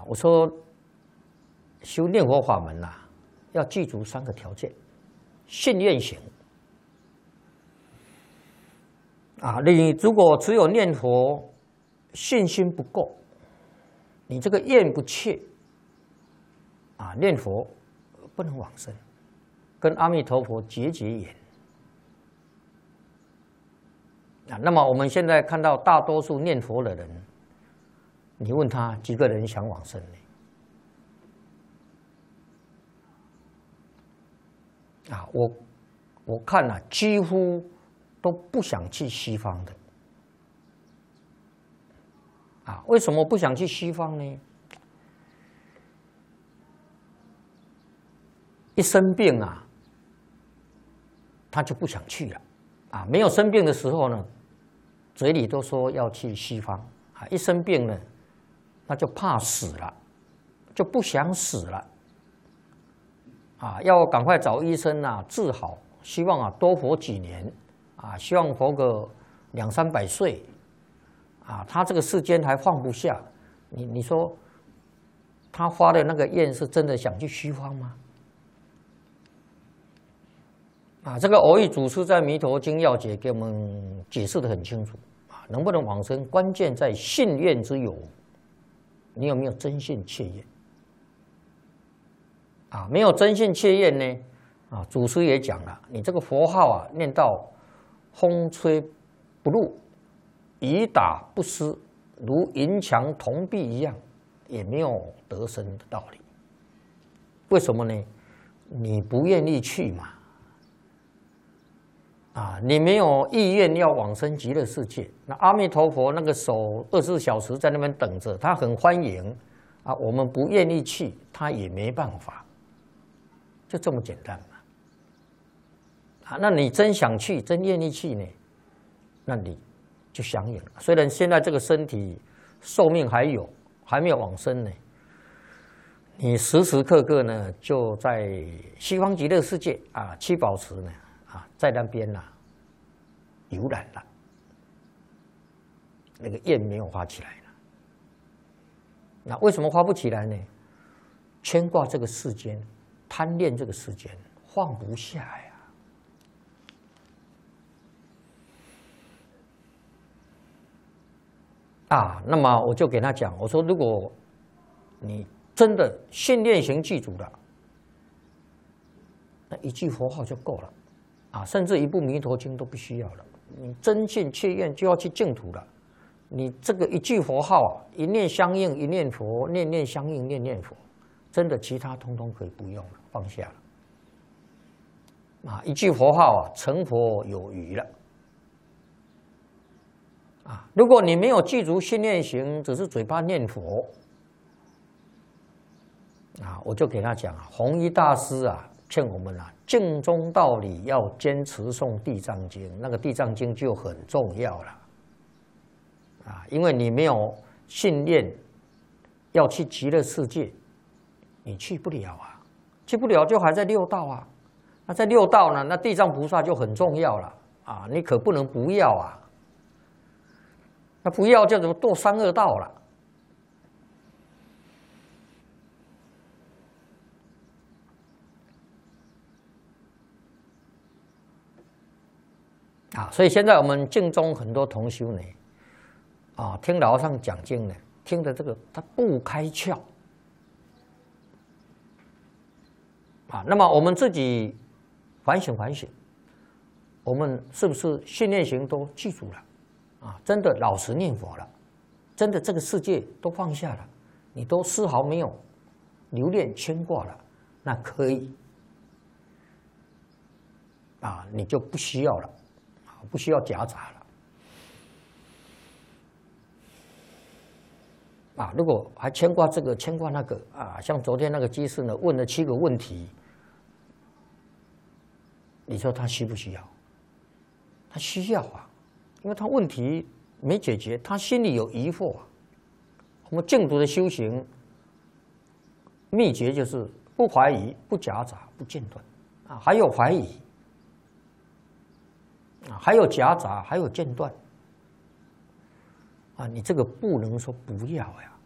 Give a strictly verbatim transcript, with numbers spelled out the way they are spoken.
我说修念佛法门呐、啊，要记住三个条件：信愿行。啊，你如果只有念佛，信心不够，你这个愿不切，啊，念佛不能往生，跟阿弥陀佛结结缘。啊，那么我们现在看到大多数念佛的人，你问他几个人想往生呢？啊，我我看了、啊、几乎都不想去西方的。啊，为什么不想去西方呢？一生病啊，他就不想去了。啊，没有生病的时候呢，嘴里都说要去西方。啊，一生病呢，那就怕死了，就不想死了。啊，要赶快找医生啊治好，希望啊多活几年，啊，希望活个两三百岁。啊，他这个世间还放不下，你你说，他发的那个愿是真的想去西方吗？啊，这个蕅益祖师在《弥陀经要解》给我们解释得很清楚。啊，能不能往生，关键在信愿之有，你有没有真信切愿？啊，没有真信切愿呢？啊，祖师也讲了，你这个佛号啊，念到风吹不入，雨打不湿，如银墙铜壁一样，也没有得生的道理。为什么呢？你不愿意去嘛。啊，你没有意愿要往生极乐世界，那阿弥陀佛那个手二十四小时在那边等着，他很欢迎啊。我们不愿意去，他也没办法，就这么简单嘛。啊，那你真想去，真愿意去呢，那你就享有了。虽然现在这个身体寿命还有，还没有往生呢，你时时刻刻呢就在西方极乐世界啊，七宝池呢。啊，在那边呐、啊，游览了，那个愿没有发起来了。那为什么发不起来呢？牵挂这个世间，贪恋这个世间，放不下呀。啊，那么我就给他讲，我说，如果你真的信念行记住了，那一句佛号就够了。啊，甚至一部《弥陀经》都不需要了。你真信切愿就要去净土了。你这个一句佛号啊，一念相应，一念佛，念念相应，念念佛，真的其他通通可以不用了，放下了。啊，一句佛号啊，成佛有余了。啊，如果你没有记住信念行，只是嘴巴念佛，啊，我就给他讲啊，弘一大师啊。劝我们啊，净宗道理要坚持诵《地藏经》，那个《地藏经》就很重要了啊！因为你没有信念要去极乐世界，你去不了啊，去不了就还在六道啊。那在六道呢，那地藏菩萨就很重要了啊！你可不能不要啊！那不要就怎么堕三恶道了？啊，所以现在我们净宗很多同修呢，啊，听老和尚讲经呢，听的这个他不开窍，啊，那么我们自己反省反省，我们是不是信念行都记住了，啊，真的老实念佛了，真的这个世界都放下了，你都丝毫没有留恋牵挂了，那可以，啊，你就不需要了。不需要夹杂了啊！如果还牵挂这个牵挂那个啊，像昨天那个居士呢问了七个问题，你说他需不需要？他需要啊，因为他问题没解决，他心里有疑惑啊。我们净土的修行秘诀就是不怀疑、不夹杂、不间断啊，还有怀疑。啊，还有夹杂，还有间断，啊，你这个不能说不要呀，